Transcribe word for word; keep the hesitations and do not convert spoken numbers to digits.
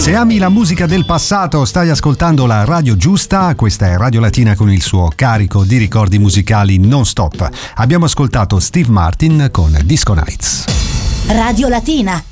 Se ami la musica del passato, stai ascoltando la radio giusta. Questa è Radio Latina con il suo carico di ricordi musicali non stop. Abbiamo ascoltato Steve Martin con Disco Nights. Radio Latina.